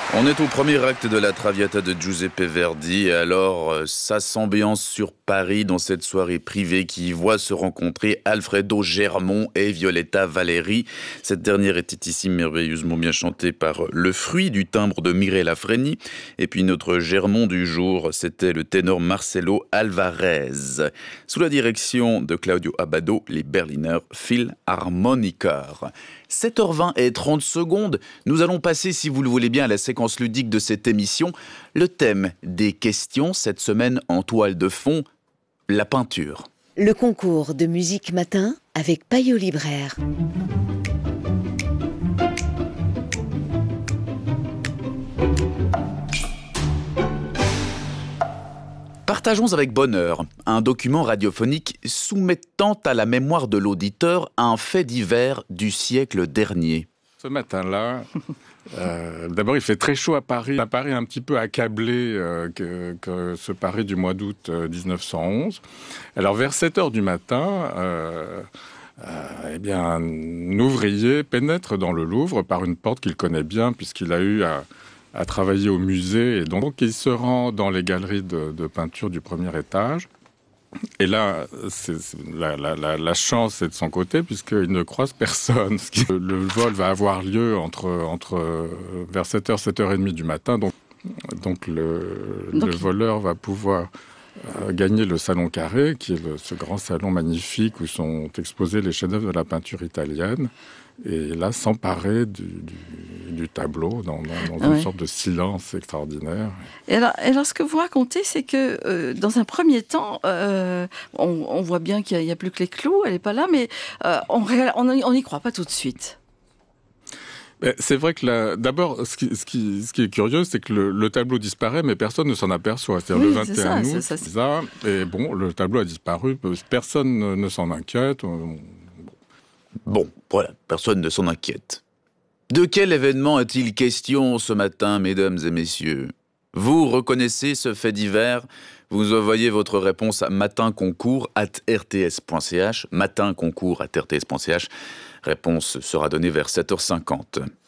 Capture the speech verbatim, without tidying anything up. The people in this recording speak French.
On est au premier acte de la Traviata de Giuseppe Verdi, et alors euh, ça s'ambiance sur Paris dans cette soirée privée qui voit se rencontrer Alfredo Germont et Violetta Valeri. Cette dernière était ici merveilleusement bien chantée par Le Fruit du timbre de Mirella Freni, et puis notre Germont du jour, c'était le ténor Marcelo Alvarez. Sous la direction de Claudio Abbado, les Berliner Philharmoniker. sept heures vingt et trente secondes, nous allons passer, si vous le voulez bien, à la séquence ludique de cette émission. Le thème des questions, cette semaine en toile de fond, la peinture. Le concours de musique matin avec Payot Libraire. Partageons avec bonheur un document radiophonique soumettant à la mémoire de l'auditeur un fait divers du siècle dernier. Ce matin-là, euh, d'abord il fait très chaud à Paris. À Paris un petit peu accablé euh, que, que ce Paris du mois d'août euh, dix-neuf cent onze. Alors vers sept heures du matin, euh, euh, eh bien, un ouvrier pénètre dans le Louvre par une porte qu'il connaît bien puisqu'il a eu à... à travailler au musée, et donc il se rend dans les galeries de, de peinture du premier étage. Et là, c'est, c'est, la, la, la, la chance est de son côté, puisqu'il ne croise personne. Le vol va avoir lieu entre, entre vers sept heures, sept heures trente du matin, donc, donc, le, donc le voleur va pouvoir euh, gagner le Salon Carré, qui est le, ce grand salon magnifique où sont exposés les chefs-d'œuvre de la peinture italienne. Et là, s'emparer du, du, du tableau dans, dans, dans ouais. une sorte de silence extraordinaire. Et alors, et alors ce que vous racontez, c'est que euh, dans un premier temps, euh, on, on voit bien qu'il n'y a, a plus que les clous, elle n'est pas là, mais euh, on n'y croit pas tout de suite. Mais c'est vrai que la, d'abord, ce qui, ce, qui, ce qui est curieux, c'est que le, le tableau disparaît, mais personne ne s'en aperçoit. C'est-à-dire oui, le vingt et un c'est ça, août, c'est ça, c'est ça, et bon, le tableau a disparu, personne ne, ne s'en inquiète. Bon, voilà, personne ne s'en inquiète. De quel événement est-il question ce matin, mesdames et messieurs ? Vous reconnaissez ce fait divers ? Vous envoyez votre réponse à matinconcours arobase r t s point c h, matinconcours arobase r t s point c h. Réponse sera donnée vers sept heures cinquante.